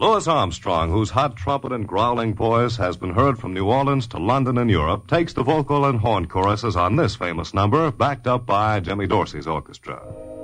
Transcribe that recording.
Louis Armstrong, whose hot trumpet and growling voice has been heard from New Orleans to London and Europe, takes the vocal and horn choruses on this famous number, backed up by Jimmy Dorsey's orchestra.